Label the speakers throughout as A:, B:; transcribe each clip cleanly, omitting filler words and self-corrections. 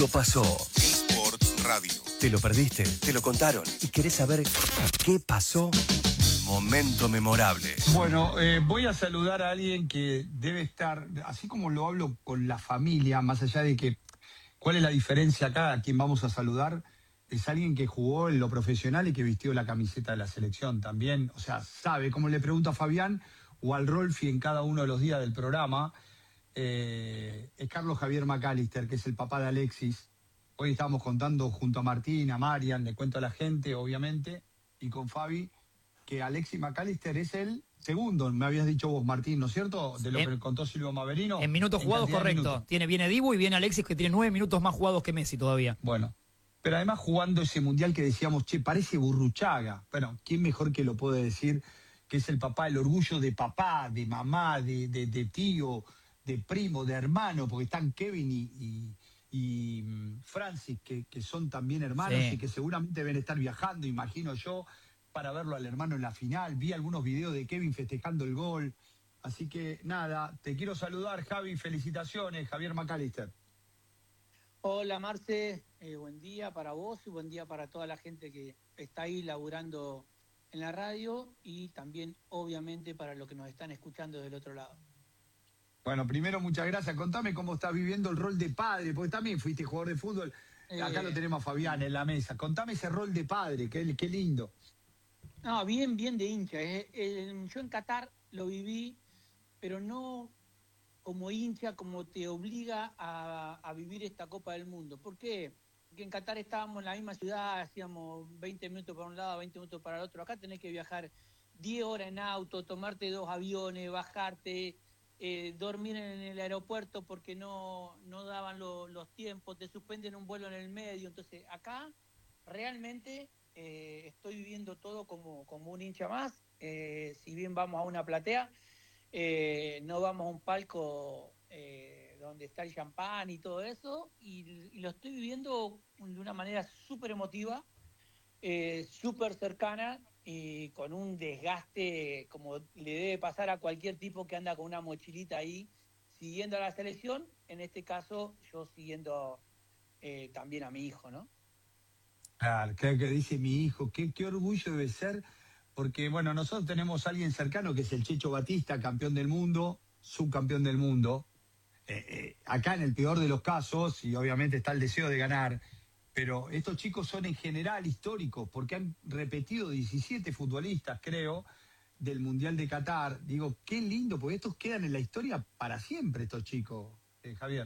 A: Lo pasó.
B: Sports Radio.
A: Te lo perdiste, te lo contaron y querés saber qué pasó. Momento memorable.
C: Bueno, voy a saludar a alguien que debe estar, así como lo hablo con la familia, más allá de que, ¿cuál es la diferencia acá? A quien vamos a saludar es alguien que jugó en lo profesional y que vistió la camiseta de la selección también. O sea, sabe, como le pregunto a Fabián o al Rolfi en cada uno de los días del programa, es Carlos Javier McAllister, que es el papá de Alexis. Hoy estábamos contando junto a Martín, a Marian, le cuento a la gente, obviamente, y con Fabi, que Alexis McAllister es el segundo, me habías dicho vos, Martín, ¿no es cierto? De lo que contó Silvio Maverino.
D: En minutos jugados, correcto.
C: Minutos.
D: Viene Dibu y viene Alexis, que tiene 9 minutos más jugados que Messi todavía.
C: Bueno, pero además jugando ese mundial que decíamos, che, parece Burruchaga. Bueno, ¿quién mejor que lo puede decir? Que es el papá, el orgullo de papá, de mamá, de tío, de primo, de hermano, porque están Kevin y Francis, que son también hermanos, sí, y que seguramente deben estar viajando, imagino yo, para verlo al hermano en la final. Vi algunos videos de Kevin festejando el gol. Así que nada, te quiero saludar, Javi, felicitaciones, Javier McAllister.
E: Hola Marce, buen día para vos y buen día para toda la gente que está ahí laburando en la radio y también obviamente para los que nos están escuchando del otro lado.
C: Bueno, primero muchas gracias. Contame cómo estás viviendo el rol de padre, porque también fuiste jugador de fútbol. Acá lo tenemos a Fabián en la mesa. Contame ese rol de padre, qué lindo.
E: No, bien de hincha. Yo en Qatar lo viví, pero no como hincha, como te obliga a vivir esta Copa del Mundo. ¿Por qué? Porque en Qatar estábamos en la misma ciudad, hacíamos 20 minutos para un lado, 20 minutos para el otro. Acá tenés que viajar 10 horas en auto, tomarte 2 aviones, bajarte, dormir en el aeropuerto porque no daban los tiempos, te suspenden un vuelo en el medio. Entonces, acá realmente estoy viviendo todo como un hincha más. Si bien vamos a una platea, no vamos a un palco donde está el champán y todo eso, y lo estoy viviendo de una manera súper emotiva, súper cercana y con un desgaste como le debe pasar a cualquier tipo que anda con una mochilita ahí siguiendo a la selección, en este caso yo siguiendo también a mi hijo, ¿no?
C: Claro, que dice mi hijo, qué orgullo debe ser, porque bueno, nosotros tenemos a alguien cercano que es el Checho Batista, campeón del mundo, subcampeón del mundo, acá en el peor de los casos, y obviamente está el deseo de ganar, pero estos chicos son en general históricos, porque han repetido 17 futbolistas, creo, del Mundial de Qatar. Digo, qué lindo, porque estos quedan en la historia para siempre, estos chicos, Javier.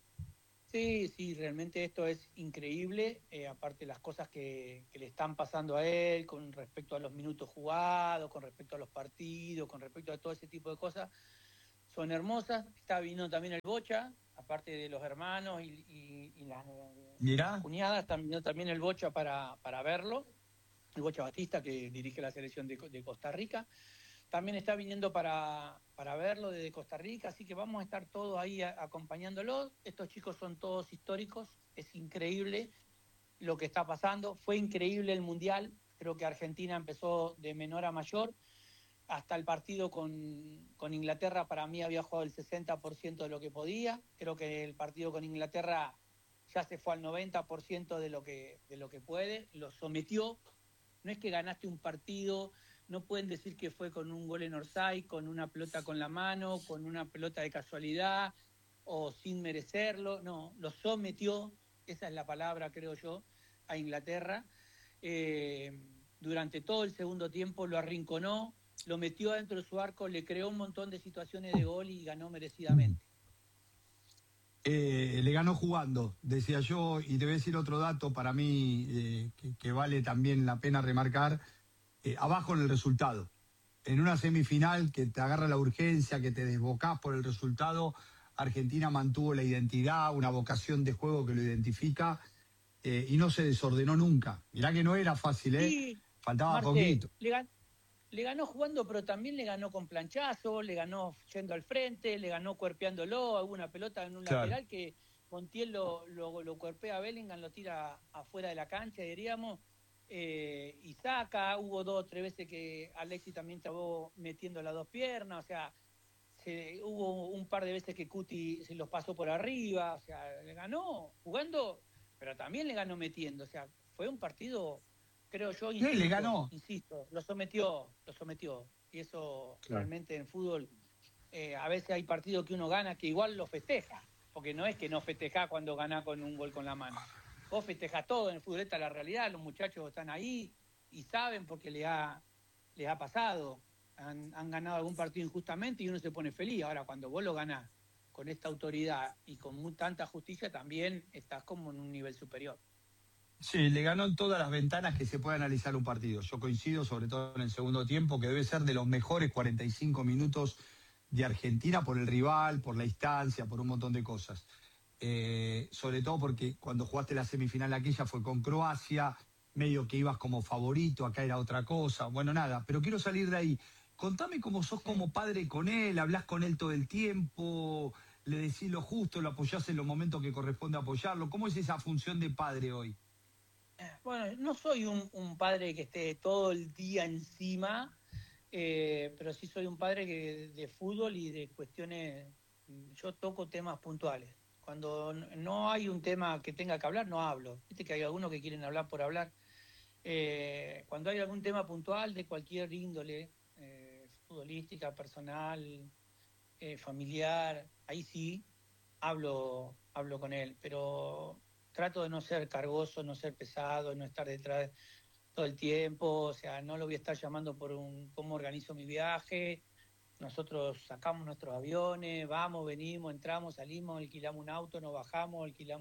E: Sí, realmente esto es increíble, aparte las cosas que le están pasando a él con respecto a los minutos jugados, con respecto a los partidos, con respecto a todo ese tipo de cosas, son hermosas. Está viniendo también el Bocha, aparte de los hermanos y las cuñadas, está viniendo también el Bocha para verlo, el Bocha Batista, que dirige la selección de Costa Rica. También está viniendo para verlo desde Costa Rica, así que vamos a estar todos ahí acompañándolos. Estos chicos son todos históricos, es increíble lo que está pasando. Fue increíble el Mundial, creo que Argentina empezó de menor a mayor. Hasta el partido con Inglaterra para mí había jugado el 60% de lo que podía. Creo que el partido con Inglaterra ya se fue al 90% de lo que puede, lo sometió. No es que ganaste un partido, no pueden decir que fue con un gol en offside, con una pelota con la mano, con una pelota de casualidad o sin merecerlo. No, lo sometió, esa es la palabra, creo yo, a Inglaterra. Durante todo el segundo tiempo lo arrinconó, lo metió dentro de su arco, le creó un montón de situaciones de gol y ganó merecidamente.
C: Le ganó jugando, decía yo, y te voy a decir otro dato para mí que vale también la pena remarcar, abajo en el resultado. En una semifinal que te agarra la urgencia, que te desbocás por el resultado, Argentina mantuvo la identidad, una vocación de juego que lo identifica, y no se desordenó nunca. Mirá que no era fácil,
E: Sí,
C: faltaba
E: Marce,
C: poquito.
E: Le ganó jugando, pero también le ganó con planchazo, le ganó yendo al frente, le ganó cuerpeándolo, alguna pelota en un lateral que Montiel lo cuerpea a Bellingham, lo tira afuera de la cancha, diríamos, y saca. Hubo 2 o 3 veces que Alexis también acabó metiendo las 2 piernas, o sea, hubo un par de veces que Cuti se los pasó por arriba, o sea, le ganó jugando, pero también le ganó metiendo, o sea, fue un partido, creo yo,
C: Sí, le ganó.
E: insisto, lo sometió, y eso
C: Claro.
E: realmente en fútbol, a veces hay partidos que uno gana que igual lo festeja, porque no es que no festeja cuando gana con un gol con la mano, vos festejás todo en el fútbol, esta es la realidad, los muchachos están ahí y saben porque les ha pasado. Han ganado algún partido injustamente y uno se pone feliz. Ahora, cuando vos lo ganás con esta autoridad y con tanta justicia, también estás como en un nivel superior.
C: Sí, le ganó en todas las ventanas que se puede analizar un partido. Yo coincido, sobre todo en el segundo tiempo, que debe ser de los mejores 45 minutos de Argentina por el rival, por la instancia, por un montón de cosas. Sobre todo porque cuando jugaste la semifinal aquella fue con Croacia, medio que ibas como favorito, acá era otra cosa. Bueno, nada, pero quiero salir de ahí. Contame cómo sos como padre con él, hablás con él todo el tiempo, le decís lo justo, lo apoyás en los momentos que corresponde apoyarlo. ¿Cómo es esa función de padre hoy?
E: Bueno, no soy un padre que esté todo el día encima, pero sí soy un padre de fútbol y de cuestiones, yo toco temas puntuales. Cuando no hay un tema que tenga que hablar, no hablo. Viste que hay algunos que quieren hablar por hablar. Cuando hay algún tema puntual de cualquier índole, futbolística, personal, familiar, ahí sí hablo con él, pero trato de no ser cargoso, no ser pesado, no estar detrás todo el tiempo, o sea, no lo voy a estar llamando por cómo organizo mi viaje. Nosotros sacamos nuestros aviones, vamos, venimos, entramos, salimos, alquilamos un auto, nos bajamos,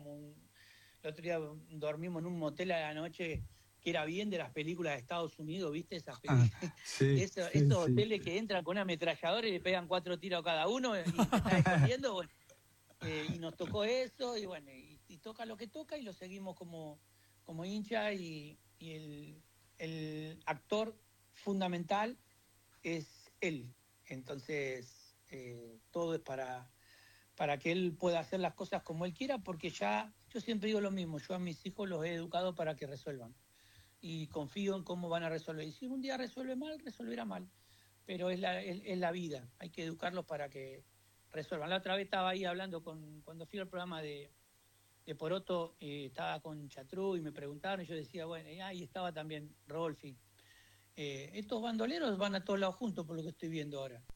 E: el otro día dormimos en un motel a la noche que era bien de las películas de Estados Unidos, ¿viste? Esas
C: Ah, sí, sí,
E: esos
C: sí.
E: hoteles que entran con una ametralladora y le pegan 4 tiros a cada uno y te estás escondiendo, bueno, y nos tocó eso, y bueno, y toca lo que toca y lo seguimos como hincha y el actor fundamental es él. Entonces, todo es para que él pueda hacer las cosas como él quiera, porque ya, yo siempre digo lo mismo, yo a mis hijos los he educado para que resuelvan. Y confío en cómo van a resolver. Y si un día resuelve mal, resolverá mal. Pero es la vida, hay que educarlos para que resuelvan. La otra vez estaba ahí hablando cuando fui al programa de Poroto, estaba con Chatrú y me preguntaron, y yo decía, bueno, y ahí estaba también Rodolfi. Estos bandoleros van a todos lados juntos por lo que estoy viendo ahora.